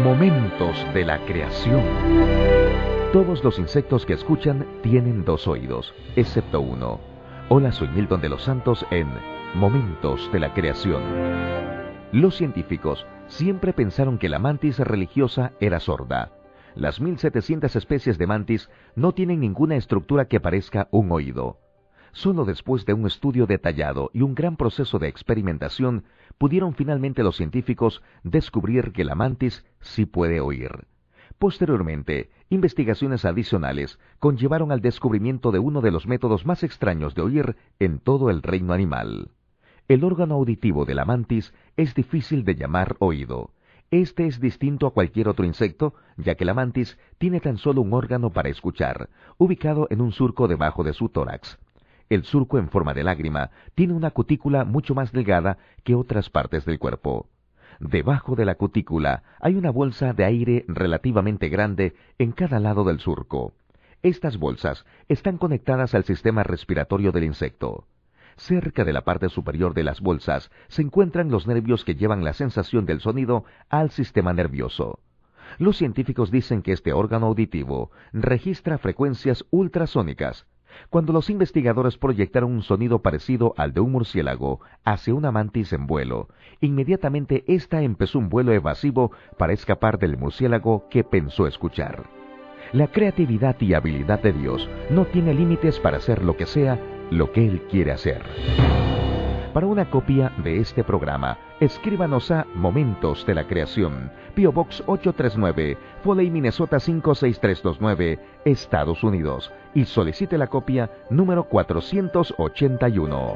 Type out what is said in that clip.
Momentos de la creación. Todos los insectos que escuchan tienen dos oídos, excepto uno. Hola, soy Milton de los Santos en Momentos de la creación. Los científicos siempre pensaron que la mantis religiosa era sorda. Las 1700 especies de mantis no tienen ninguna estructura que parezca un oído. Solo después de un estudio detallado y un gran proceso de experimentación, pudieron finalmente los científicos descubrir que la mantis sí puede oír. Posteriormente, investigaciones adicionales conllevaron al descubrimiento de uno de los métodos más extraños de oír en todo el reino animal. El órgano auditivo de la mantis es difícil de llamar oído. Este es distinto a cualquier otro insecto, ya que la mantis tiene tan solo un órgano para escuchar, ubicado en un surco debajo de su tórax. El surco en forma de lágrima tiene una cutícula mucho más delgada que otras partes del cuerpo. Debajo de la cutícula hay una bolsa de aire relativamente grande en cada lado del surco. Estas bolsas están conectadas al sistema respiratorio del insecto. Cerca de la parte superior de las bolsas se encuentran los nervios que llevan la sensación del sonido al sistema nervioso. Los científicos dicen que este órgano auditivo registra frecuencias ultrasónicas. Cuando los investigadores proyectaron un sonido parecido al de un murciélago hacia una mantis en vuelo, inmediatamente ésta empezó un vuelo evasivo para escapar del murciélago que pensó escuchar. La creatividad y habilidad de Dios no tiene límites para hacer lo que sea, lo que Él quiere hacer. Para una copia de este programa, escríbanos a Momentos de la Creación, P.O. Box 839, Foley, Minnesota 56329, Estados Unidos, y solicite la copia número 481.